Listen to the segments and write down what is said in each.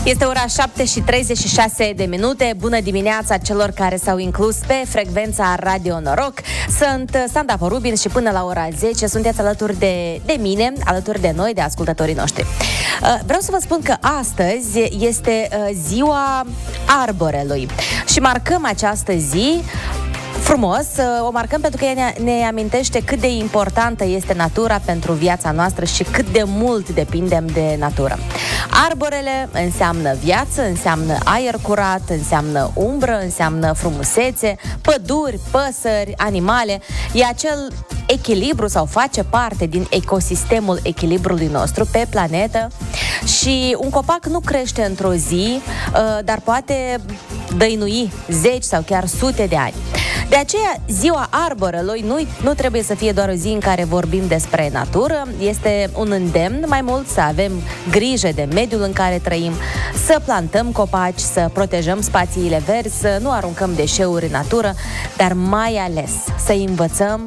Este ora 7:36 de minute. Bună dimineața celor care s-au inclus pe frecvența Radio Noroc. Sunt Sanda Porubin și până la ora 10 sunteți alături de mine, alături de noi, de ascultătorii noștri. Vreau să vă spun că astăzi este ziua arborelui și marcăm această zi frumos, o marcăm pentru că ea ne amintește cât de importantă este natura pentru viața noastră și cât de mult depindem de natură. Arborele înseamnă viață, înseamnă aer curat, înseamnă umbră, înseamnă frumusețe, păduri, păsări, animale. E acel echilibru sau face parte din ecosistemul echilibrului nostru pe planetă și un copac nu crește într-o zi, dar poate dăinui zeci sau chiar sute de ani. De aceea, ziua arborelui nu trebuie să fie doar o zi în care vorbim despre natură, este un îndemn mai mult să avem grijă de mediul în care trăim, să plantăm copaci, să protejăm spațiile verzi, să nu aruncăm deșeuri în natură, dar mai ales să învățăm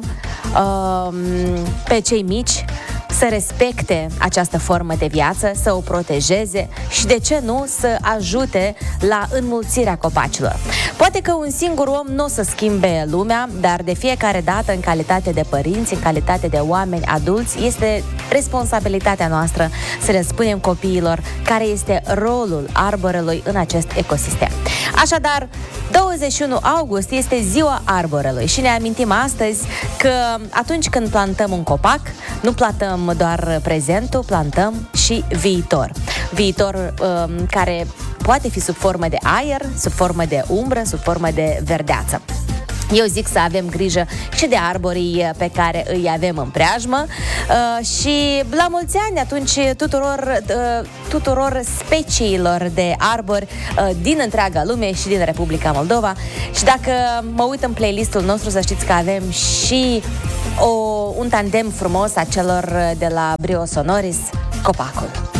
pe cei mici să respecte această formă de viață, să o protejeze și, de ce nu, să ajute la înmulțirea copacilor. Poate că un singur om nu o să schimbe lumea, dar de fiecare dată, în calitate de părinți, în calitate de oameni adulți, este responsabilitatea noastră să le spunem copiilor care este rolul arborelui în acest ecosistem. Așadar, 21 august este ziua arborelui și ne amintim astăzi că atunci când plantăm un copac, nu plantăm doar prezentul, plantăm și viitor. Viitor care poate fi sub formă de aer, sub formă de umbră, sub formă de verdeață. Eu zic să avem grijă și de arborii pe care îi avem în preajmă și la mulți ani atunci tuturor speciilor de arbori din întreaga lume și din Republica Moldova. Și dacă mă uit în playlistul nostru, să știți că avem și un tandem frumos a celor de la Brio Sonoris, copacul.